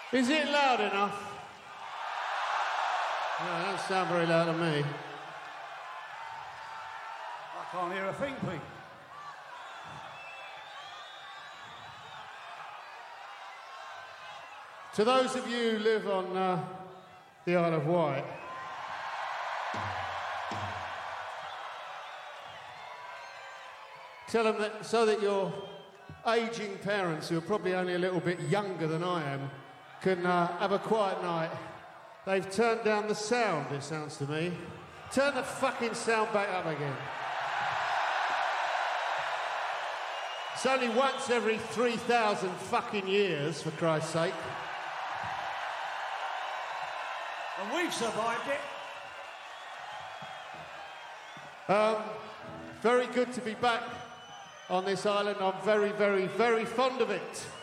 Is it loud enough? No, it don't sound very loud to me. I can't hear a thing, Pete. To those of you who live on the Isle of Wight, tell them that so that your ageing parents, who are probably only a little bit younger than I am, can have a quiet night. They've turned down the sound, it sounds to me. Turn the fucking sound back up again. It's only once every 3,000 fucking years, for Christ's sake. And we've survived it. Very good to be back on this island. I'm very, very, very fond of it.